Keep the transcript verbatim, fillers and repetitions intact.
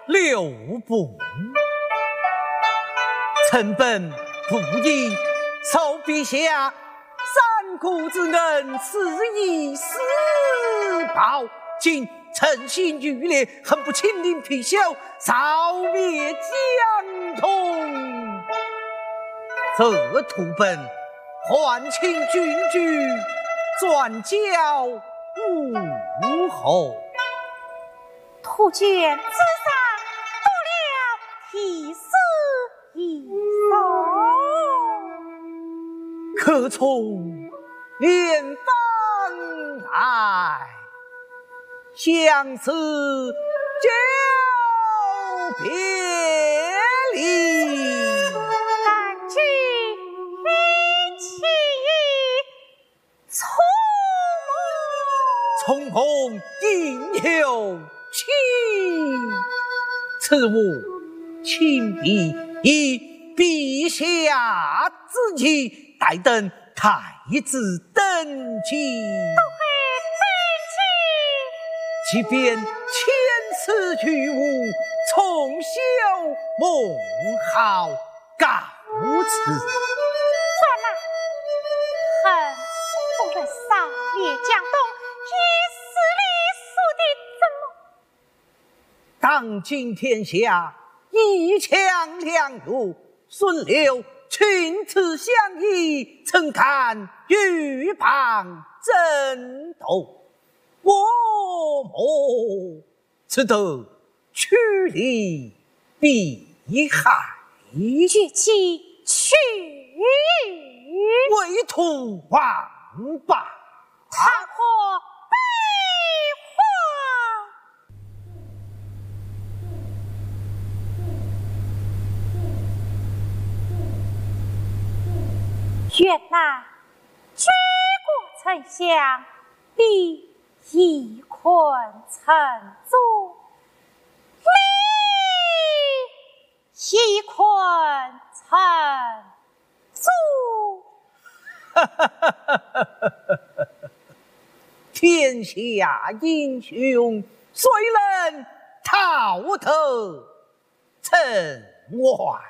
留步。臣本不义，受陛下三顾之恩，肆意私报，今诚心欲裂，恨不亲临邳萧，扫灭江童。这图本还请君主转交武后。 徒卷之上多了提示一首， 可从远方来，相思久别离。 感知运气匆匆匆应有情，此物请必以陛下之意，待等太子登基。 都会登基， 即便千次巨物，重修梦好告辞。 算了，恨不能扫灭江东，以死立速的怎么？ 当今天下一强两弱，顺流群雌相依，怎堪鹬蚌争斗？我谋只得趋利避害， 决其去为图王霸， 他或悲欢。原来举国丞相必一困成舟，立一困成舟。 天下英雄谁能逃得城外？